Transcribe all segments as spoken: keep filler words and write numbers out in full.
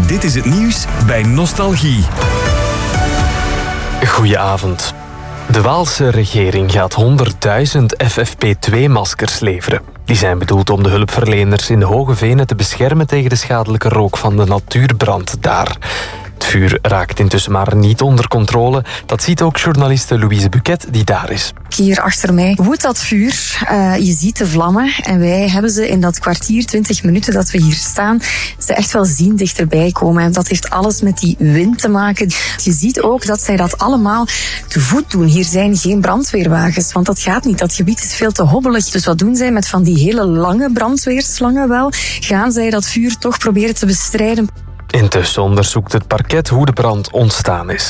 Dit is het nieuws bij Nostalgie. Goedenavond. De Waalse regering gaat honderdduizend F F P twee maskers leveren. Die zijn bedoeld om de hulpverleners in de Hoge Venen te beschermen tegen de schadelijke rook van de natuurbrand daar. Het vuur raakt intussen maar niet onder controle. Dat ziet ook journaliste Louise Buquet, die daar is. Hier achter mij woedt dat vuur. Uh, je ziet de vlammen. En wij hebben ze in dat kwartier, twintig minuten dat we hier staan, ze echt wel zien dichterbij komen. En dat heeft alles met die wind te maken. Je ziet ook dat zij dat allemaal te voet doen. Hier zijn geen brandweerwagens, want dat gaat niet. Dat gebied is veel te hobbelig. Dus wat doen zij met van die hele lange brandweerslangen wel? Gaan zij dat vuur toch proberen te bestrijden? Intussen onderzoekt het parket hoe de brand ontstaan is.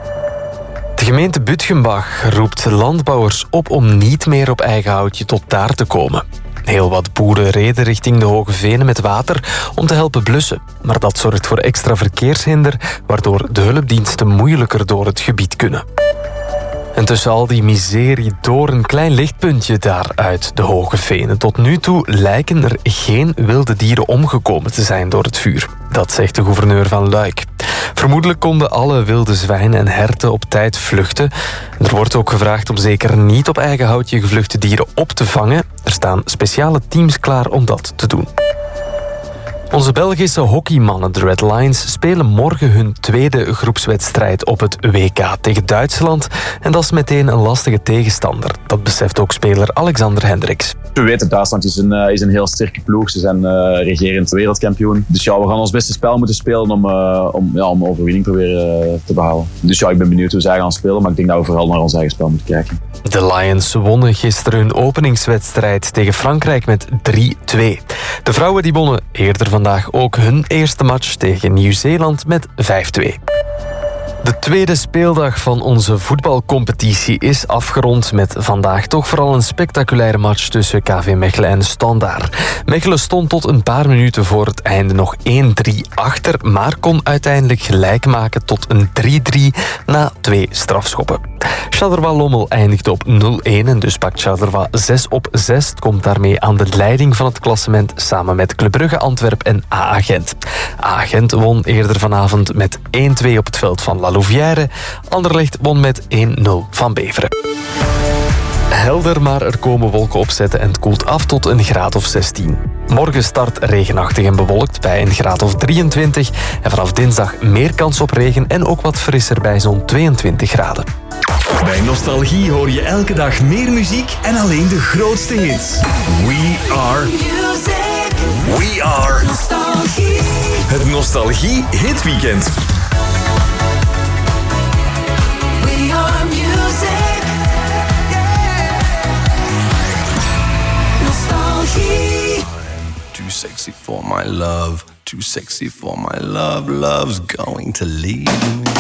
De gemeente Bütgenbach roept landbouwers op om niet meer op eigen houtje tot daar te komen. Heel wat boeren reden richting de Hoge Venen met water om te helpen blussen. Maar dat zorgt voor extra verkeershinder, waardoor de hulpdiensten moeilijker door het gebied kunnen. En tussen al die miserie door een klein lichtpuntje daar uit de Hoge Venen. Tot nu toe lijken er geen wilde dieren omgekomen te zijn door het vuur. Dat zegt de gouverneur van Luik. Vermoedelijk konden alle wilde zwijnen en herten op tijd vluchten. Er wordt ook gevraagd om zeker niet op eigen houtje gevluchte dieren op te vangen. Er staan speciale teams klaar om dat te doen. Onze Belgische hockeymannen, de Red Lions, spelen morgen hun tweede groepswedstrijd op het W K tegen Duitsland. En dat is meteen een lastige tegenstander. Dat beseft ook speler Alexander Hendricks. We weten, Duitsland is een, uh, is een heel sterke ploeg. Ze zijn uh, regerend wereldkampioen. Dus ja, we gaan ons beste spel moeten spelen om, uh, om, ja, om overwinning proberen uh, te behalen. Dus ja, ik ben benieuwd hoe zij gaan spelen, maar ik denk dat we vooral naar ons eigen spel moeten kijken. De Lions wonnen gisteren hun openingswedstrijd tegen Frankrijk met drie twee. De vrouwen die wonnen eerder vandaag ook hun eerste match tegen Nieuw-Zeeland met vijf twee. De tweede speeldag van onze voetbalcompetitie is afgerond met vandaag toch vooral een spectaculaire match tussen K V Mechelen en Standaard. Mechelen stond tot een paar minuten voor het einde nog één drie achter, maar kon uiteindelijk gelijk maken tot een drie drie na twee strafschoppen. Charleroi Lommel eindigde op nul een en dus pakt Charleroi zes op zes. Het komt daarmee aan de leiding van het klassement samen met Club Brugge, Antwerp en A A Gent. A A Gent won eerder vanavond met één twee op het veld van La Louvière. Anderlecht won met één nul van Beveren. Helder, maar er komen wolken opzetten en het koelt af tot een graad of zestien. Morgen start regenachtig en bewolkt bij een graad of drieëntwintig. En vanaf dinsdag meer kans op regen en ook wat frisser bij zo'n tweeëntwintig graden. Bij Nostalgie hoor je elke dag meer muziek en alleen de grootste hits. We are... Music. We are... Nostalgie. Het Nostalgie Hitweekend. We are music. Nostalgie. I'm too sexy for my love. Too sexy for my love. Love's going to leave me.